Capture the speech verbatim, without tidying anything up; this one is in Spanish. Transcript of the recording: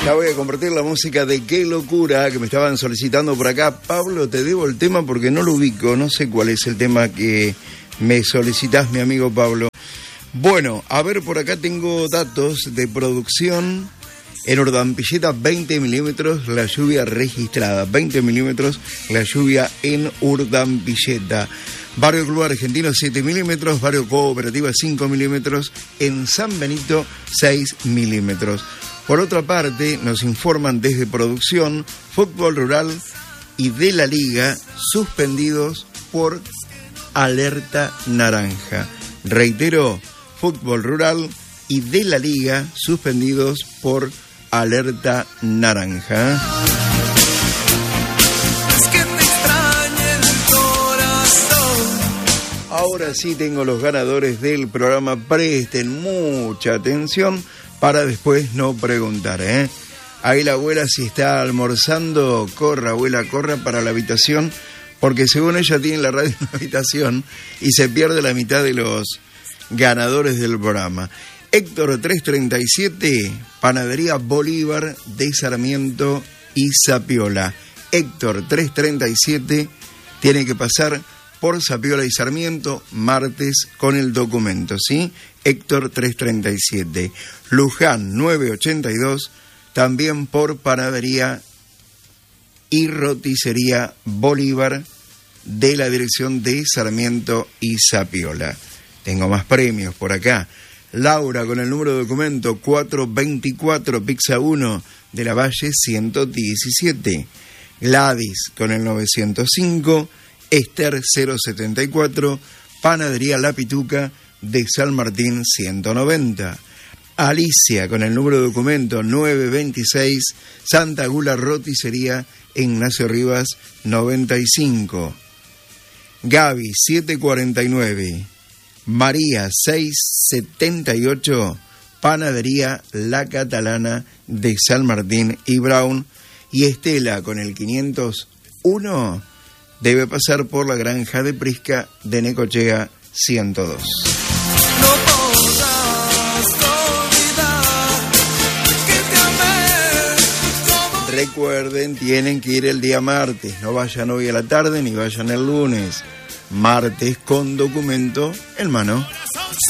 Ya voy a compartir la música de Qué Locura que me estaban solicitando por acá. Pablo, te debo el tema porque no lo ubico, no sé cuál es el tema que me solicitas, mi amigo Pablo. Bueno, a ver, por acá tengo datos de producción. En Urdampilleta, veinte milímetros la lluvia registrada. veinte milímetros la lluvia en Urdampilleta. Barrio Club Argentino, siete milímetros. Barrio Cooperativa, cinco milímetros. En San Benito, seis milímetros. Por otra parte, nos informan desde producción, fútbol rural y de la liga suspendidos por alerta naranja. Reitero, fútbol rural y de la liga suspendidos por alerta naranja. Es que te extraña el corazón. Ahora sí tengo los ganadores del programa. Presten mucha atención para después no preguntar, ¿eh? Ahí la abuela, si está almorzando, corra, abuela, corra para la habitación, porque según ella tiene la radio en la habitación y se pierde la mitad de los ganadores del programa. Héctor trescientos treinta y siete, Panadería Bolívar de Sarmiento y Sapiola. Héctor trescientos treinta y siete tiene que pasar por Sapiola y Sarmiento martes con el documento, ¿sí? Héctor trescientos treinta y siete. Luján novecientos ochenta y dos, también por Panadería y Roticería Bolívar de la dirección de Sarmiento y Sapiola. Tengo más premios por acá. Laura con el número de documento cuatrocientos veinticuatro, Pizza uno de la Valle ciento diecisiete. Gladys con el novecientos cinco, Esther cero setenta y cuatro, Panadería La Pituca de San Martín ciento noventa. Alicia con el número de documento novecientos veintiséis, Santa Gula Roticería Ignacio Rivas noventa y cinco. Gaby setecientos cuarenta y nueve. María seiscientos setenta y ocho, Panadería La Catalana de San Martín y Brown. Y Estela con el quinientos uno debe pasar por la Granja de Prisca de Necochea ciento dos. No podrás olvidar que te amé como... Recuerden, tienen que ir el día martes, no vayan hoy a la tarde ni vayan el lunes. Martes con documento en mano.